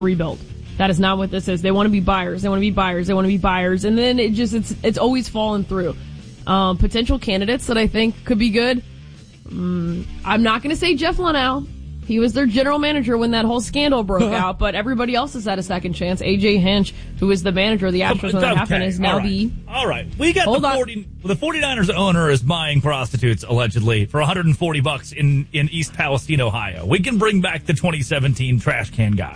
rebuild. That is not what this is. They want to be buyers. They want to be buyers. They want to be buyers. And then it's always fallen through. Potential candidates that I think could be good. I'm not going to say Jeff Lunau. He was their general manager when that whole scandal broke out, but everybody else has had a second chance. AJ Hinch, who was the manager of the Astros when that happened, is now All right. We got the 49ers owner is buying prostitutes, allegedly, for $140 in East Palestine, Ohio. We can bring back the 2017 trash can guy.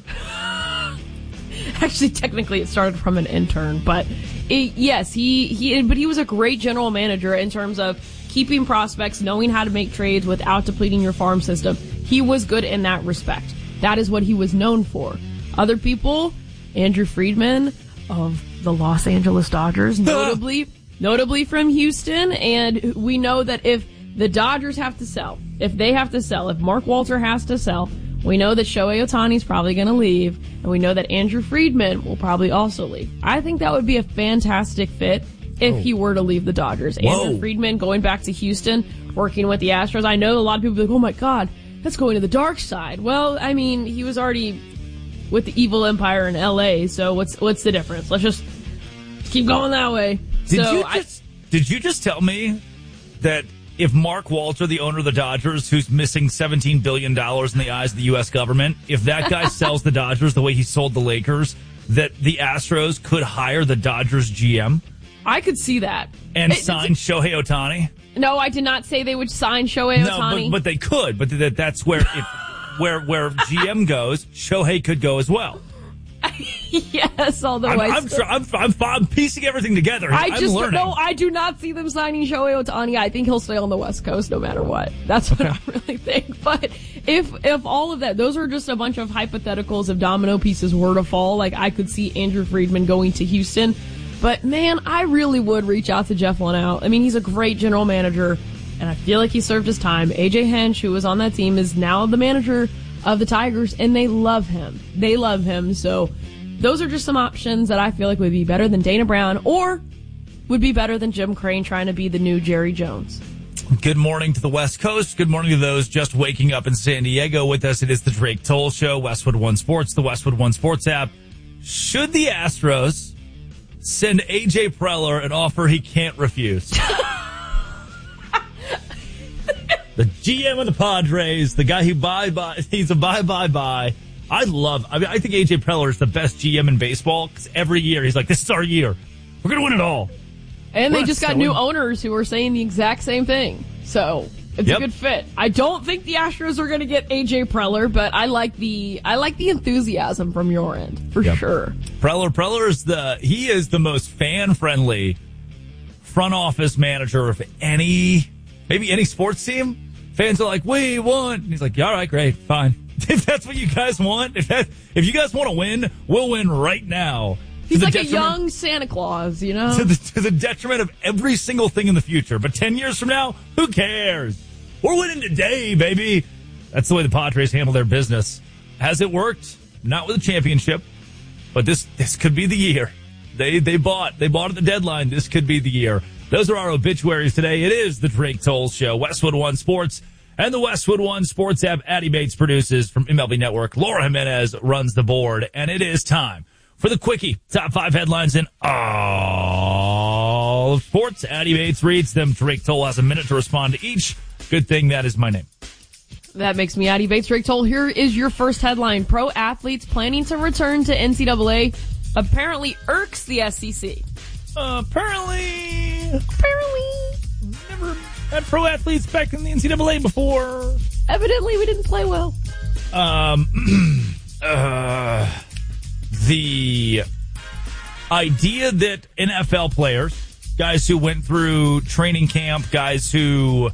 Actually, technically, it started from an intern, but yes, he was a great general manager in terms of keeping prospects, knowing how to make trades without depleting your farm system. He was good in that respect. That is what he was known for. Other people, Andrew Friedman of the Los Angeles Dodgers, notably from Houston, and we know that if the Dodgers have to sell, if Mark Walter has to sell, we know that Shohei Ohtani is probably going to leave, and we know that Andrew Friedman will probably also leave. I think that would be a fantastic fit if he were to leave the Dodgers. Andrew Friedman going back to Houston, working with the Astros. I know a lot of people are like, oh my God, that's going to the dark side. Well, I mean, he was already with the evil empire in LA, so what's the difference? Let's just keep going that way. Did you just tell me that if Mark Walter, the owner of the Dodgers, who's missing $17 billion in the eyes of the U.S. government, if that guy sells the Dodgers the way he sold the Lakers, that the Astros could hire the Dodgers GM? I could see that. And sign Shohei Ohtani? No, I did not say they would sign Shohei Ohtani. No, but they could. But that's where where GM goes, Shohei could go as well. Yes, although I'm piecing everything together. I'm learning. No, I do not see them signing Shohei Ohtani. I think he'll stay on the West Coast no matter what. That's what I really think. But if all of that, those are just a bunch of hypotheticals. If domino pieces were to fall, like I could see Andrew Friedman going to Houston. But man, I really would reach out to Jeff Lunau. I mean, he's a great general manager, and I feel like he served his time. AJ Hinch, who was on that team, is now the manager of the Tigers, and they love him. They love him. So those are just some options that I feel like would be better than Dana Brown, or would be better than Jim Crane trying to be the new Jerry Jones. Good morning to the West Coast. Good morning to those just waking up in San Diego with us. It is the Drake Toll Show, Westwood One Sports, the Westwood One Sports app. Should the Astros send AJ Preller an offer he can't refuse? The GM of the Padres, the guy who he's a buy. I think AJ Preller is the best GM in baseball because every year he's like, this is our year. We're going to win it all. And they just got new owners who are saying the exact same thing. So it's a good fit. I don't think the Astros are going to get AJ Preller, but I like the enthusiasm from your end for sure. Preller is the most fan friendly front office manager of maybe any sports team. Fans are like, we won. And he's like, all right, great, fine. If that's what you guys want, if you guys want to win, we'll win right now. He's like a young Santa Claus, you know? To the detriment of every single thing in the future. But 10 years from now, who cares? We're winning today, baby. That's the way the Padres handle their business. Has it worked? Not with a championship, but this could be the year. They bought at the deadline. This could be the year. Those are our obituaries today. It is the Drake Toll Show, Westwood One Sports, and the Westwood One Sports app. Addie Bates produces from MLB Network. Laura Jimenez runs the board, and it is time for the Quickie. Top 5 headlines in all of sports. Addie Bates reads them. Drake Toll has a minute to respond to each. Good thing that is my name. That makes me Addie Bates. Drake Toll, here is your first headline. Pro athletes planning to return to NCAA apparently irks the SEC. Apparently. Never had pro athletes back in the NCAA before. Evidently, we didn't play well. The idea that NFL players, guys who went through training camp, guys who...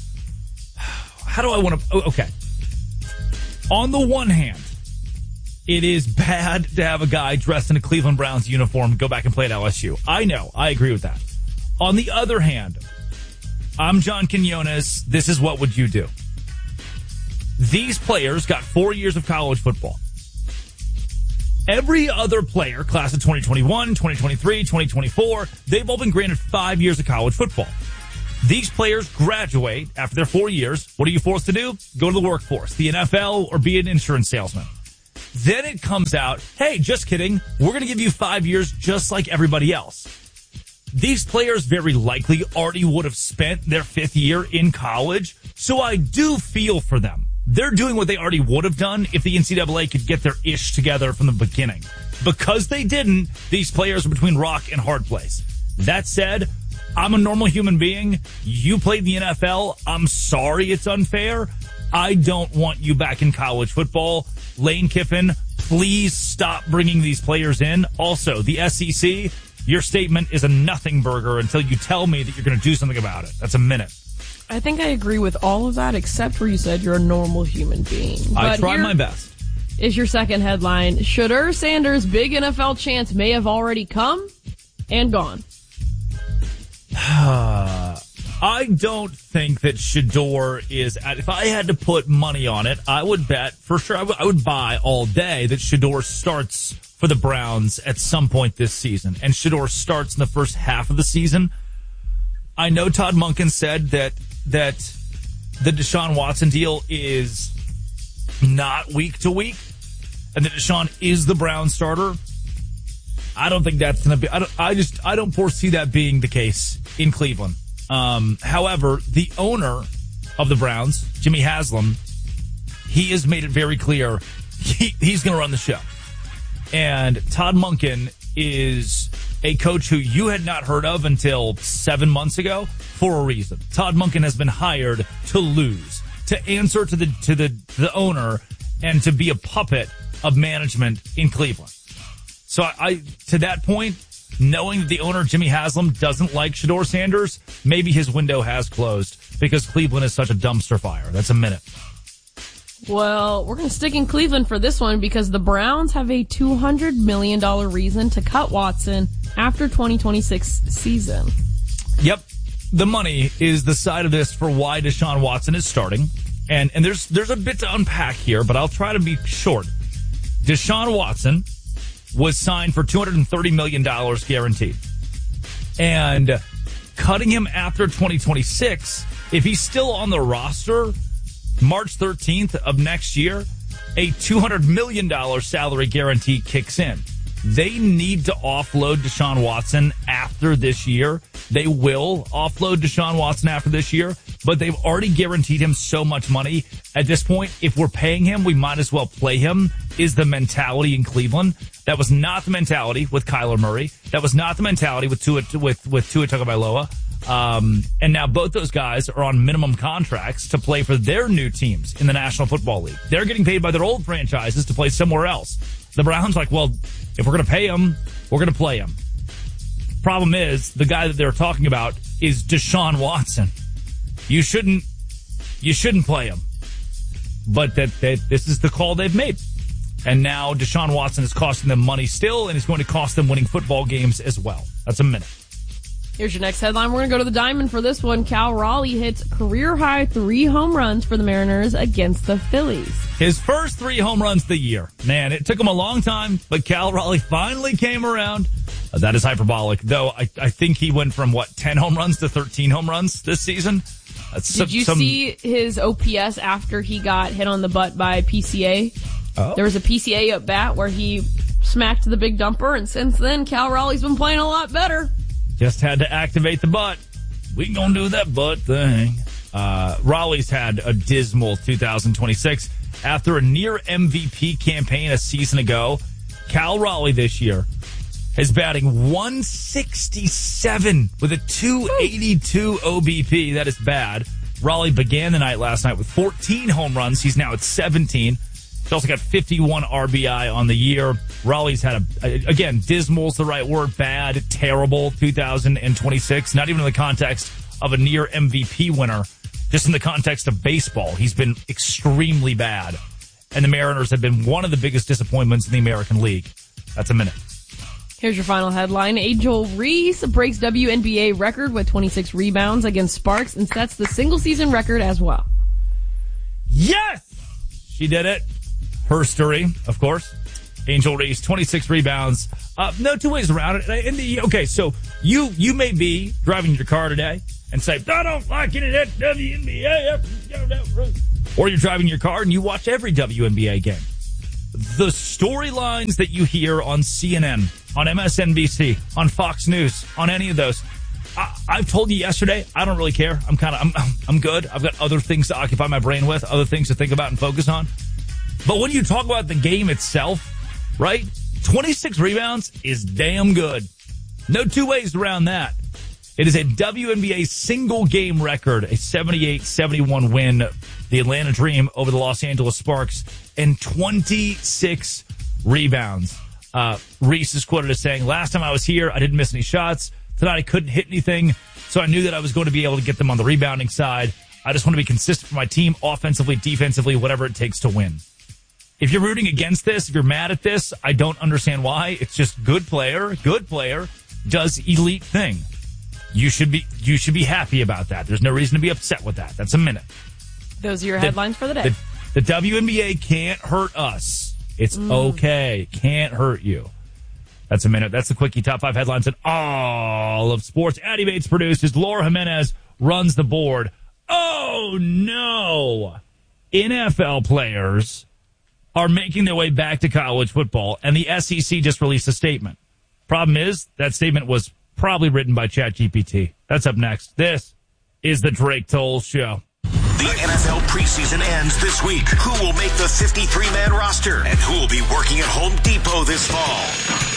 Okay. On the one hand, it is bad to have a guy dressed in a Cleveland Browns uniform go back and play at LSU. I know. I agree with that. On the other hand, I'm John Quinones. This is what would you do? These players got 4 years of college football. Every other player, class of 2021, 2023, 2024, they've all been granted 5 years of college football. These players graduate after their 4 years. What are you forced to do? Go to the workforce, the NFL, or be an insurance salesman. Then it comes out, hey, just kidding. We're going to give you 5 years just like everybody else. These players very likely already would have spent their 5th year in college, so I do feel for them. They're doing what they already would have done if the NCAA could get their ish together from the beginning. Because they didn't, these players are between rock and hard place. That said, I'm a normal human being. You played in the NFL. I'm sorry it's unfair. I don't want you back in college football. Lane Kiffin, please stop bringing these players in. Also, the SEC, your statement is a nothing burger until you tell me that you're going to do something about it. That's a minute. I think I agree with all of that, except where you said you're a normal human being. I try my best. Is your second headline. Shedeur Sanders' big NFL chance may have already come and gone. I don't think that Shedeur is if I had to put money on it, I would bet for sure. I would buy all day that Shedeur starts for the Browns at some point this season, and Shedeur starts in the first half of the season. I know Todd Monken said that the Deshaun Watson deal is not week to week, and that Deshaun is the Browns starter. I don't think that's going to be. I don't foresee that being the case in Cleveland. However, the owner of the Browns, Jimmy Haslam, he has made it very clear he's going to run the show. And Todd Monken is a coach who you had not heard of until 7 months ago for a reason. Todd Monken has been hired to lose, to answer to the owner, and to be a puppet of management in Cleveland. So I to that point, knowing that the owner, Jimmy Haslam, doesn't like Shedeur Sanders, maybe his window has closed because Cleveland is such a dumpster fire. That's a minute. Well, we're going to stick in Cleveland for this one because the Browns have a $200 million reason to cut Watson after 2026 season. Yep. The money is the side of this for why Deshaun Watson is starting. And there's a bit to unpack here, but I'll try to be short. Deshaun Watson was signed for $230 million guaranteed. And cutting him after 2026, if he's still on the roster March 13th of next year, a $200 million salary guarantee kicks in. They need to offload Deshaun Watson after this year. They will offload Deshaun Watson after this year, but they've already guaranteed him so much money. At this point, if we're paying him, we might as well play him, is the mentality in Cleveland. That was not the mentality with Kyler Murray. That was not the mentality with Tua Tagovailoa. And now both those guys are on minimum contracts to play for their new teams in the National Football League. They're getting paid by their old franchises to play somewhere else. The Browns like, well, if we're going to pay him, we're going to play him. Problem is, the guy that they're talking about is Deshaun Watson. You shouldn't play him. But this is the call they've made. And now Deshaun Watson is costing them money still, and it's going to cost them winning football games as well. That's a minute. Here's your next headline. We're going to go to the Diamond for this one. Cal Raleigh hits career-high 3 home runs for the Mariners against the Phillies. His first 3 home runs of the year. Man, it took him a long time, but Cal Raleigh finally came around. That is hyperbolic, though. I think he went from, 10 home runs to 13 home runs this season? Did you see his OPS after he got hit on the butt by PCA? Oh. There was a PCA at bat where he smacked the big dumper, and since then, Cal Raleigh's been playing a lot better. Just had to activate the butt. We gonna do that butt thing. Raleigh's had a dismal 2026. After a near MVP campaign a season ago, Cal Raleigh this year is batting 167 with a 282 OBP. That is bad. Raleigh began the night last night with 14 home runs. He's now at 17. He's also got 51 RBI on the year. Raleigh's had again, dismal's the right word, bad, terrible 2026. Not even in the context of a near MVP winner, just in the context of baseball. He's been extremely bad. And the Mariners have been one of the biggest disappointments in the American League. That's a minute. Here's your final headline. Angel Reese breaks WNBA record with 26 rebounds against Sparks and sets the single-season record as well. Yes! She did it. Her story, of course. Angel Reese, 26 rebounds. No two ways around it. Okay, so you may be driving your car today and say, I don't like it at WNBA. Or you're driving your car and you watch every WNBA game. the storylines that you hear on CNN, on MSNBC, on Fox News, on any of those, I've told you yesterday, I don't really care. I'm good. I've got other things to occupy my brain with, other things to think about and focus on. But when you talk about the game itself, right? 26 rebounds is damn good. No two ways around that. It is a WNBA single game record, a 78-71 win, the Atlanta Dream over the Los Angeles Sparks, and 26 rebounds. Reese is quoted as saying, last time I was here, I didn't miss any shots. Tonight I couldn't hit anything, so I knew that I was going to be able to get them on the rebounding side. I just want to be consistent for my team, offensively, defensively, whatever it takes to win. If you're rooting against this, if you're mad at this, I don't understand why. It's just good player, does elite thing. You should be happy about that. There's no reason to be upset with that. That's a minute. Those are your headlines for the day. The WNBA can't hurt us. It's okay. Can't hurt you. That's a minute. That's the Quickie Top 5 headlines in all of sports. Addie Bates produces. Laura Jimenez runs the board. Oh, no. NFL players are making their way back to college football, and the SEC just released a statement. Problem is, that statement was probably written by ChatGPT. That's up next. This is the Drake Toll Show. The NFL preseason ends this week. Who will make the 53-man roster? And who will be working at Home Depot this fall?